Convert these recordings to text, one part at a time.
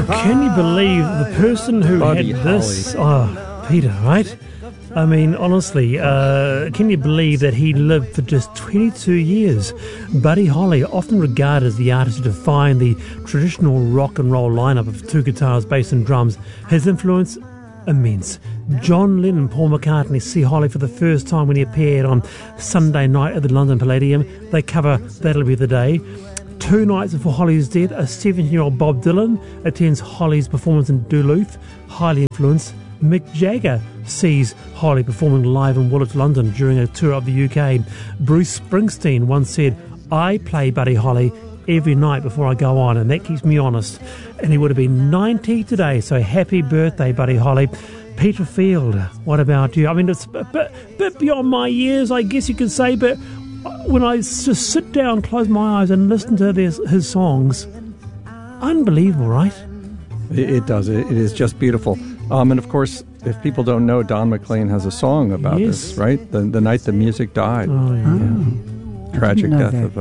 Can you believe the person who Buddy had this? Oh, Peter, right? I mean, honestly, can you believe that he lived for just 22 years? Buddy Holly, often regarded as the artist who defined the traditional rock and roll lineup of two guitars, bass and drums, his influence immense. John Lennon and Paul McCartney see Holly for the first time when he appeared on Sunday night at the London Palladium. They cover That'll Be the Day. 2 nights before Holly's death, a 17-year-old Bob Dylan attends Holly's performance in Duluth, highly influenced. Mick Jagger sees Holly performing live in Woolwich, London during a tour of the UK. Bruce Springsteen once said, "I play Buddy Holly every night before I go on, and that keeps me honest." And he would have been 90 today, so happy birthday, Buddy Holly. Peter Field, what about you? I mean, it's a bit beyond my years, I guess you could say, but when I just sit down, close my eyes and listen to his songs, unbelievable, right? It does. It is just beautiful. And of course, if people don't know, Don McLean has a song about this, right? The night the music died. Oh, yeah. Tragic death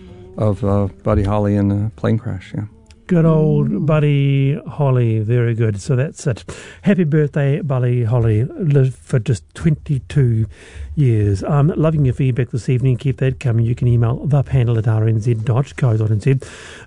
of Buddy Holly in a plane crash, yeah. Good old Buddy Holly, very good. So that's it. Happy birthday, Buddy Holly. Lived for just 22 years. Loving your feedback this evening. Keep that coming. You can email thepanel@rnz.co.nz,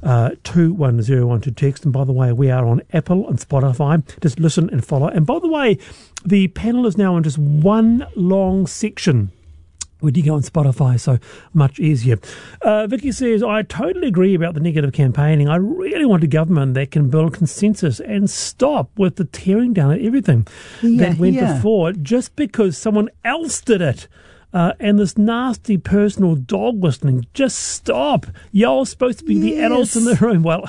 21012 to text. And by the way, we are on Apple and Spotify. Just listen and follow. And by the way, the panel is now in just one long section. We did go on Spotify, so much easier. Vicky says, I totally agree about the negative campaigning. I really want a government that can build consensus and stop with the tearing down of everything that went before just because someone else did it. And this nasty personal dog whistling, just stop. Y'all supposed to be the adults in the room. Well...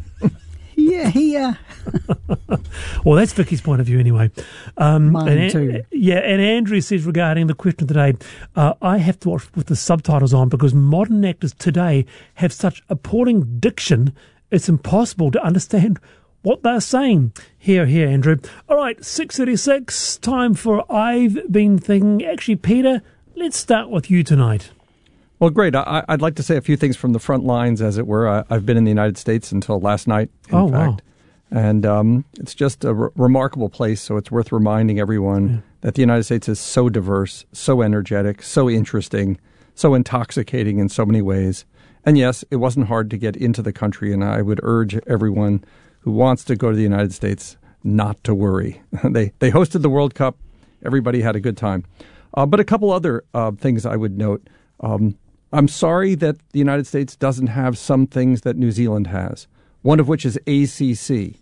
Yeah. Well, that's Vicky's point of view anyway. Mine too. Yeah, and Andrew says regarding the question today, I have to watch with the subtitles on because modern actors today have such appalling diction, it's impossible to understand what they're saying. Here, Andrew. All right, 6:36, time for I've Been Thinking. Actually, Peter, let's start with you tonight. Well, great. I'd like to say a few things from the front lines, as it were. I've been in the United States until last night, in fact. Wow. And it's just a remarkable place, so it's worth reminding everyone that the United States is so diverse, so energetic, so interesting, so intoxicating in so many ways. And yes, it wasn't hard to get into the country, and I would urge everyone who wants to go to the United States not to worry. They hosted the World Cup. Everybody had a good time. But a couple other things I would note. I'm sorry that the United States doesn't have some things that New Zealand has, one of which is ACC.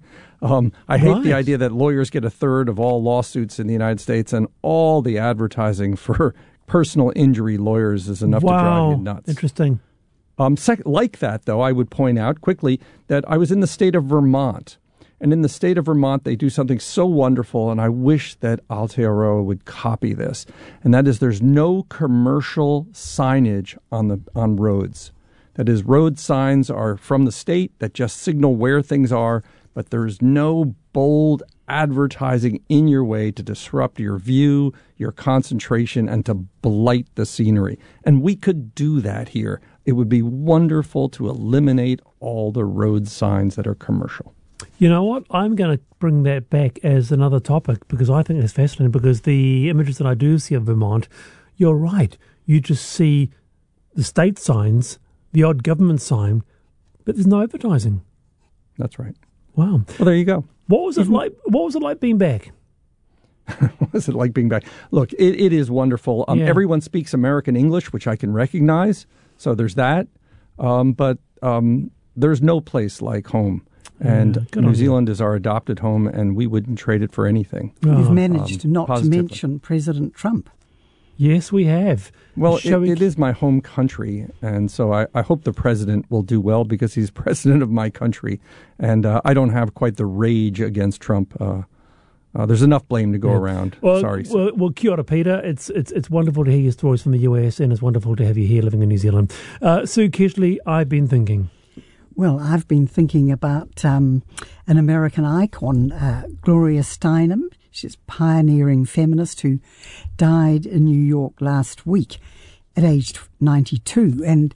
I hate the idea that lawyers get a third of all lawsuits in the United States, and all the advertising for personal injury lawyers is enough to drive you nuts. Interesting. Like that, though, I would point out quickly that I was in the state of Vermont. And in the state of Vermont, they do something so wonderful, and I wish that Aotearoa would copy this. And that is there's no commercial signage on roads. That is, road signs are from the state that just signal where things are, but there's no bold advertising in your way to disrupt your view, your concentration, and to blight the scenery. And we could do that here. It would be wonderful to eliminate all the road signs that are commercial. You know what? I'm going to bring that back as another topic because I think it's fascinating because the images that I do see of Vermont, you're right. You just see the state signs, the odd government sign, but there's no advertising. That's right. Wow. Well, there you go. What was it like? What was it like being back? What was it like being back? Look, it is wonderful. Everyone speaks American English, which I can recognize. So there's that. But there's no place like home. And New Zealand is our adopted home, and we wouldn't trade it for anything. You've managed not to mention President Trump. Yes, we have. Well, it is my home country, and so I hope the president will do well because he's president of my country, and I don't have quite the rage against Trump. There's enough blame to go around. Well, Sorry. Well, kia ora, Peter. It's wonderful to hear your stories from the US, and it's wonderful to have you here living in New Zealand. Sue Keshley, I've been thinking. Well, I've been thinking about an American icon, Gloria Steinem. She's a pioneering feminist who died in New York last week at age 92. And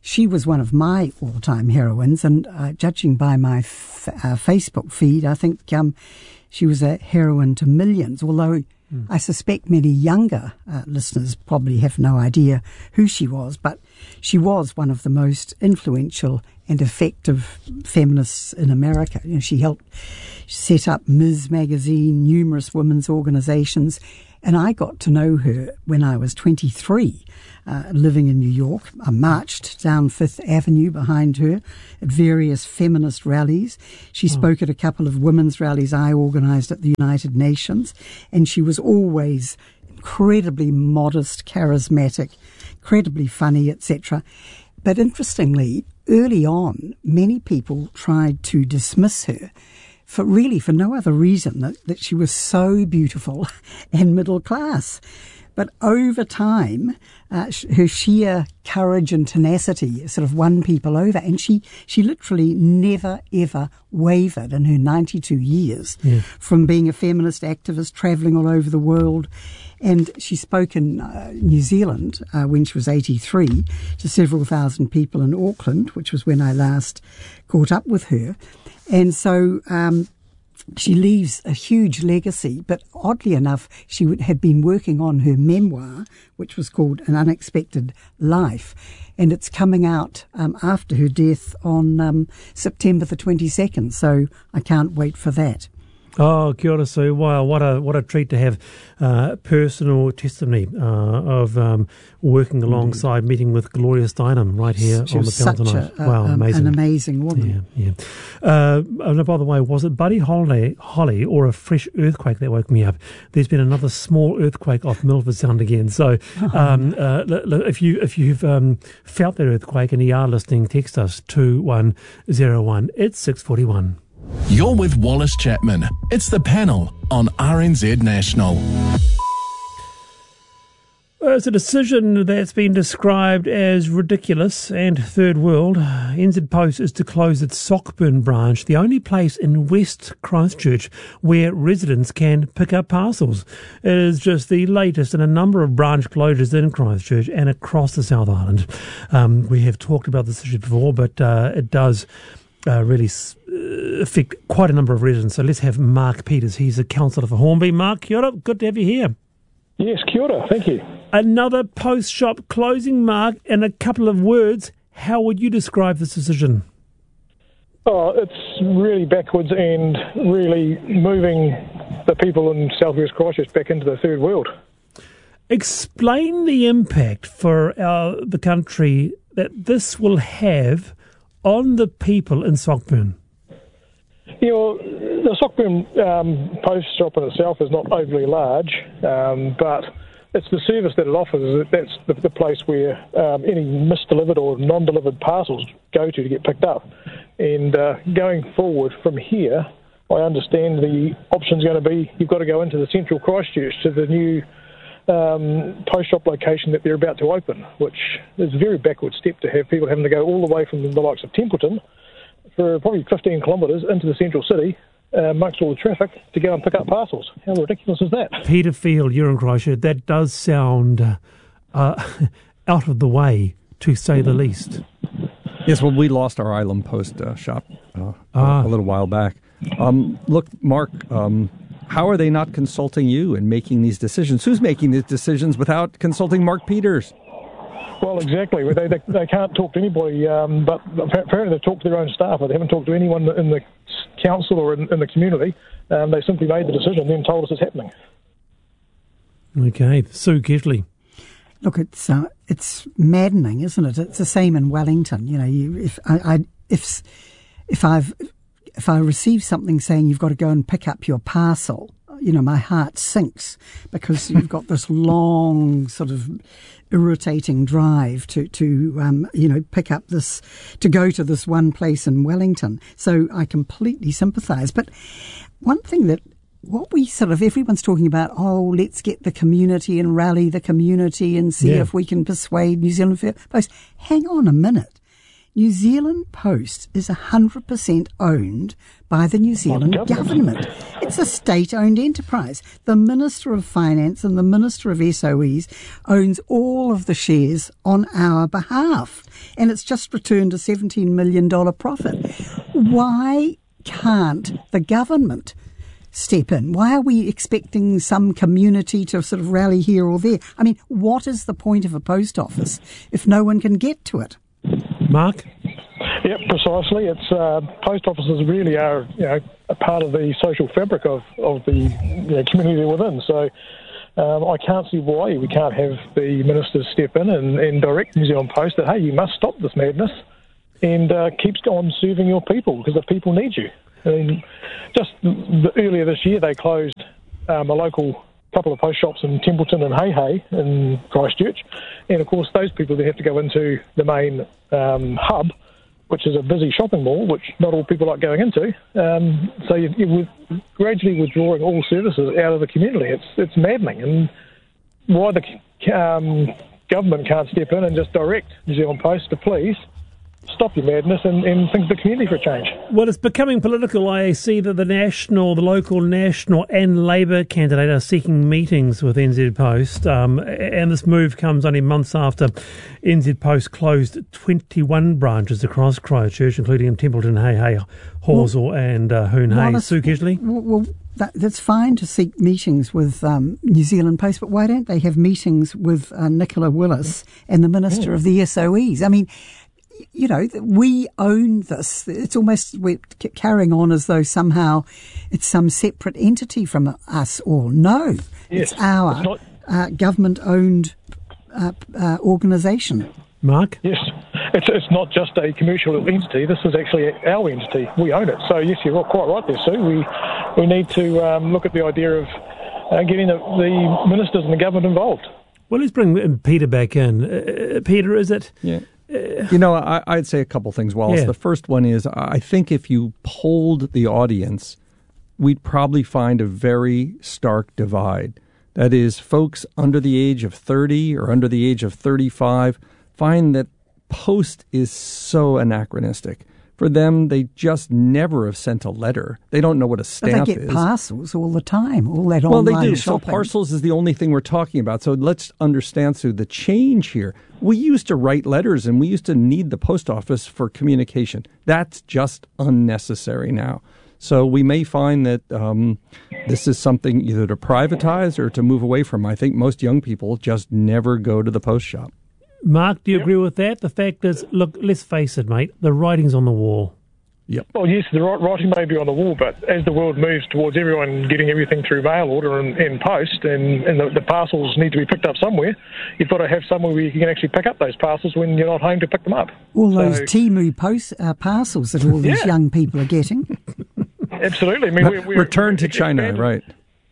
she was one of my all-time heroines, and judging by my Facebook feed, I think she was a heroine to millions, although I suspect many younger listeners probably have no idea who she was, but she was one of the most influential and effective feminists in America. You know, she helped set up Ms. Magazine, numerous women's organizations, and I got to know her when I was 23, living in New York. I marched down Fifth Avenue behind her at various feminist rallies. She spoke at a couple of women's rallies I organized at the United Nations, and she was always incredibly modest, charismatic, incredibly funny, etc. But interestingly, early on, many people tried to dismiss her for no other reason that she was so beautiful and middle class. But over time, her sheer courage and tenacity sort of won people over. And she literally never, ever wavered in her 92 years from being a feminist activist, travelling all over the world. And she spoke in New Zealand when she was 83 to several thousand people in Auckland, which was when I last caught up with her. And so she leaves a huge legacy, but oddly enough, she had been working on her memoir, which was called An Unexpected Life, and it's coming out after her death on September the 22nd, so I can't wait for that. Oh, kia ora, Sue. Wow, what a treat to have personal testimony of working alongside, meeting with Gloria Steinem right here on the panel tonight. Wow, amazing. An amazing woman. Yeah. And by the way, was it Buddy Holly or a fresh earthquake that woke me up? There's been another small earthquake off Milford Sound again. So if you've felt that earthquake and you are listening, text us 2101. It's 6:41. You're with Wallace Chapman. It's the panel on RNZ National. Well, it's a decision that's been described as ridiculous and third world. NZ Post is to close its Sockburn branch, the only place in West Christchurch where residents can pick up parcels. It is just the latest in a number of branch closures in Christchurch and across the South Island. We have talked about this issue before, but it does really affect quite a number of residents. So let's have Mark Peters. He's a councillor for Hornby. Mark, kia ora. Good to have you here. Yes, kia ora. Thank you. Another post shop closing, Mark. In a couple of words, how would you describe this decision? Oh, it's really backwards and really moving the people in South West Christchurch back into the third world. Explain the impact for the country that this will have on the people in Sockburn. You know, the Sockburn post shop in itself is not overly large, but it's the service that it offers. That's the place where any misdelivered or non-delivered parcels go to get picked up. And going forward from here, I understand the option's going to be you've got to go into the central Christchurch to the new post shop location that they're about to open, which is a very backward step to have people having to go all the way from the likes of Templeton for probably 15 kilometres into the central city amongst all the traffic to go and pick up parcels. How ridiculous is that? Peter Field, you're in Christchurch. That does sound out of the way, to say the least. Yes, well, we lost our Island Post shop a little while back. Look, Mark, how are they not consulting you and making these decisions? Who's making these decisions without consulting Mark Peters? Well, exactly. They can't talk to anybody, but apparently they've talked to their own staff, but they haven't talked to anyone in the council or in the community. They simply made the decision and then told us it's happening. Okay. Sue Ketley. Look, it's maddening, isn't it? It's the same in Wellington. You know, if I receive something saying you've got to go and pick up your parcel, you know, my heart sinks because you've got this long sort of irritating drive to pick up this, to go to this one place in Wellington. So I completely sympathise. But one thing that everyone's talking about, let's get the community and rally the community and see if we can persuade New Zealand Post. Hang on a minute. New Zealand Post is 100% owned by the New Zealand government. It's a state-owned enterprise. The Minister of Finance and the Minister of SOEs owns all of the shares on our behalf, and it's just returned a $17 million profit. Why can't the government step in? Why are we expecting some community to sort of rally here or there? I mean, what is the point of a post office if no one can get to it? Mark? Yep, precisely. It's post offices really are, a part of the social fabric of the community they're within. So I can't see why we can't have the ministers step in and direct New Zealand Post that, hey, you must stop this madness and keep on serving your people because the people need you. I mean, just earlier this year they closed a local couple of post shops in Templeton and Hay in Christchurch, and of course those people then have to go into the main hub, which is a busy shopping mall, which not all people like going into. So you're gradually withdrawing all services out of the community. It's maddening, and why the government can't step in and just direct New Zealand Post to please stop your madness and think of the community for a change. Well, it's becoming political. I see that the local national and Labour candidate are seeking meetings with NZ Post, and this move comes only months after NZ Post closed 21 branches across Christchurch, including in Templeton, Hay, Horsell and Hoon Hay. Sue Keshley? Well, that's fine to seek meetings with New Zealand Post, but why don't they have meetings with Nicola Willis and the Minister of the SOEs? I mean, we own this. It's almost we're carrying on as though somehow it's some separate entity from us all. No, yes, it's our government-owned organisation. Mark? Yes, it's not just a commercial entity. This is actually our entity. We own it. So yes, you're quite right there, Sue. We need to look at the idea of getting the ministers and the government involved. Well, let's bring Peter back in. Peter, is it? Yeah. I'd say a couple things, Wallace. Yeah. The first one is I think if you polled the audience, we'd probably find a very stark divide. That is, folks under the age of 30 or under the age of 35 find that post is so anachronistic. For them, they just never have sent a letter. They don't know what a stamp is. But they get parcels all the time, all that online shopping. Well, they do. So parcels is the only thing we're talking about. So let's understand, Sue, the change here. We used to write letters and we used to need the post office for communication. That's just unnecessary now. So we may find that this is something either to privatize or to move away from. I think most young people just never go to the post shop. Mark, do you agree with that? The fact is, look, let's face it, mate, the writing's on the wall. Yep. Well, yes, the writing may be on the wall, but as the world moves towards everyone getting everything through mail order and post, and the parcels need to be picked up somewhere, you've got to have somewhere where you can actually pick up those parcels when you're not home to pick them up. All those Temu parcels that all these young people are getting. Absolutely. I mean, we're return to China, right?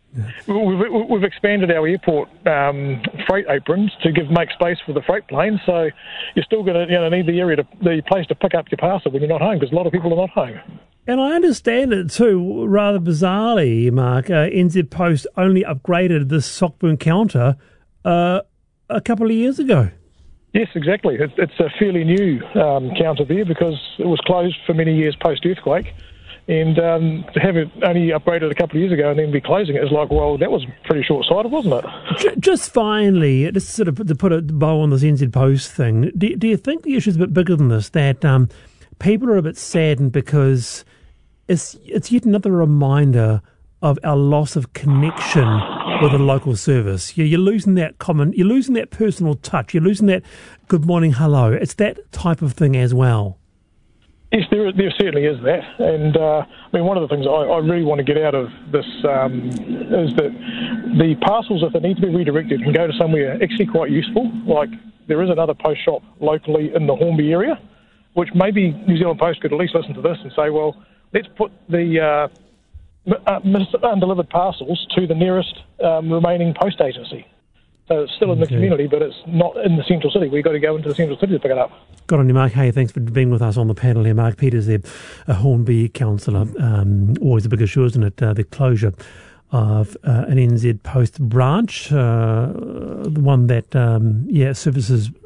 We've expanded our airport freight aprons to make space for the freight planes, so you're still going to need the place to pick up your parcel when you're not home, because a lot of people are not home. And I understand it too, rather bizarrely, Mark. NZ Post only upgraded this Sockburn counter a couple of years ago. Yes, exactly. It's a fairly new counter there because it was closed for many years post-earthquake. And to have it only upgraded a couple of years ago and then be closing it is like, well, that was pretty short-sighted, wasn't it? Just finally, just sort of to put a bow on this NZ Post thing, do you think the issue is a bit bigger than this, that people are a bit saddened because it's yet another reminder of our loss of connection with a local service? You're losing that you're losing that personal touch, you're losing that good morning, hello. It's that type of thing as well. Yes, there certainly is that. And, one of the things I really want to get out of this is that the parcels, if they need to be redirected, can go to somewhere actually quite useful. Like, there is another post shop locally in the Hornby area, which maybe New Zealand Post could at least listen to this and say, well, let's put the undelivered parcels to the nearest remaining post agency. So it's still in the community, but it's not in the central city. We've got to go into the central city to pick it up. Good on you, Mark. Hey, thanks for being with us on the panel here. Mark Peters there, a Hornby councillor. Always a big issue, isn't it? The closure of an NZ Post branch, the one that services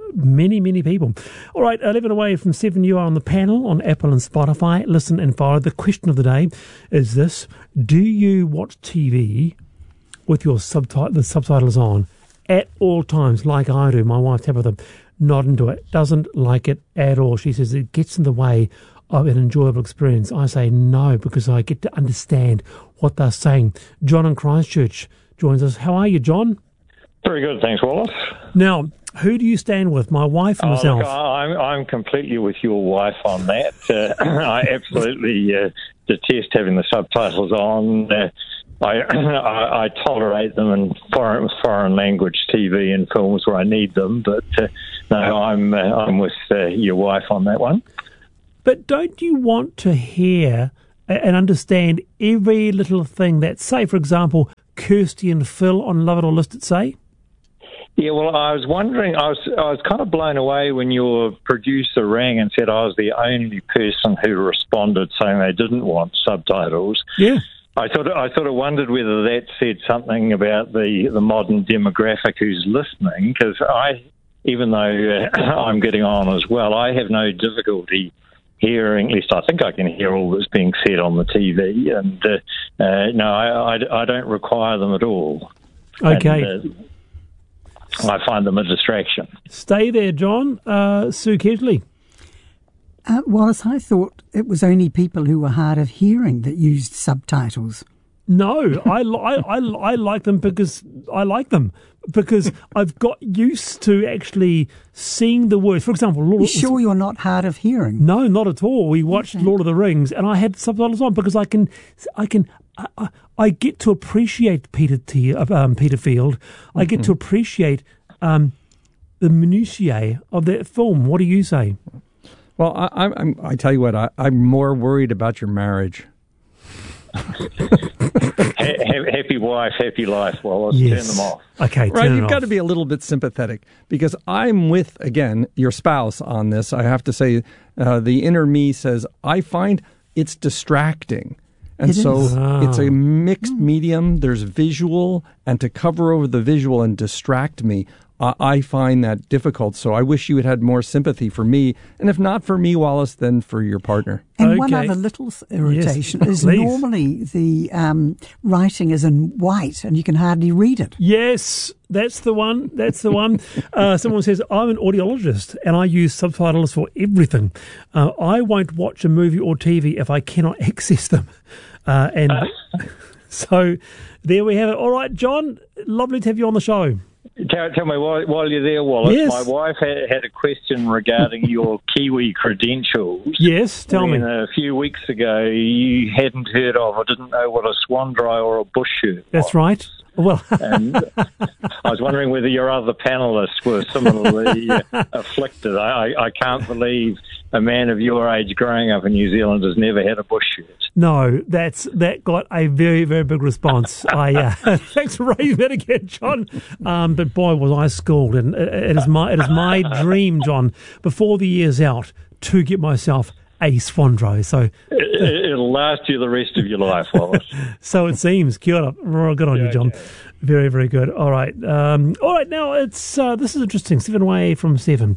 many, many people. All right, 11 away from 7, you are on the panel on Apple and Spotify. Listen and follow. The question of the day is this: do you watch TV with the subtitles on at all times, like I do? My wife, Tabitha, not into it, doesn't like it at all. She says it gets in the way of an enjoyable experience. I say no, because I get to understand what they're saying. John in Christchurch joins us. How are you, John? Very good, thanks, Wallace. Now, who do you stand with, my wife or myself? Look, I'm completely with your wife on that. I absolutely detest having the subtitles on. I tolerate them in foreign language TV and films where I need them, but no, I'm with your wife on that one. But don't you want to hear and understand every little thing that, say, for example, Kirsty and Phil on Love It or List It say? Yeah, well, I was wondering, I was kind of blown away when your producer rang and said I was the only person who responded saying they didn't want subtitles. Yeah. I sort of wondered whether that said something about the modern demographic who's listening, because even though I'm getting on as well, I have no difficulty hearing, at least I think I can hear all that's being said on the TV, and no, I don't require them at all. Okay. And, I find them a distraction. Stay there, John. Sue Kesley. Wallace, I thought it was only people who were hard of hearing that used subtitles. No, I like them because I like them. Because I've got used to actually seeing the words. For example, You sure you're not hard of hearing? No, not at all. We watched Lord of the Rings, and I had subtitles on because I get to appreciate Peter Field. I get to appreciate the minutiae of that film. What do you say? Well, I tell you what, I'm more worried about your marriage. Happy wife, happy life. Well, let's turn them off. Okay, right. You've got to be a little bit sympathetic, because I'm with, again, your spouse on this. I have to say, the inner me says I find it's distracting, and it's a mixed medium. There's visual, and to cover over the visual and distract me, I find that difficult. So I wish you had had more sympathy for me, and if not for me, Wallace, then for your partner. And one other little irritation is normally the writing is in white and you can hardly read it. Yes, that's the one. That's the one. Someone says, I'm an audiologist and I use subtitles for everything. I won't watch a movie or TV if I cannot access them. So there we have it. All right, John, lovely to have you on the show. Tell me, while you're there, Wallace, yes. My wife had a question regarding your Kiwi credentials. Yes, tell me. A few weeks ago, you hadn't heard of or didn't know what a swan dry or a bush shirt was. That's right. Well, and I was wondering whether your other panellists were similarly afflicted. I can't believe a man of your age growing up in New Zealand has never had a bush shirt. No, that got a very, very big response. Thanks for raising that again, John. But boy, was I schooled, and it is my dream, John, before the year's out, to get myself a Swandro. So it'll last you the rest of your life, Wallace. So it seems. Kia ora. Good on you, John. Okay. Very, very good. All right. Now it's this is interesting. 7 away from 7.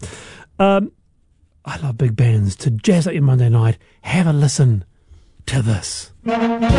I love big bands. To jazz up your Monday night, have a listen to this.